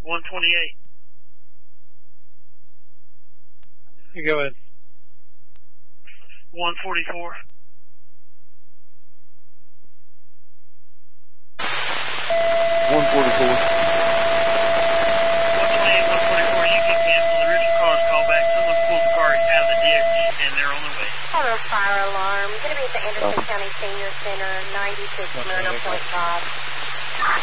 128. You go ahead. 144. 144. 128, 144. You can cancel. The original car's call back. Someone pulled the car out of the ditch, and they're on their way. Hello, fire alarm. Going to be at the Anderson County Senior Center, 96 Myrna.5.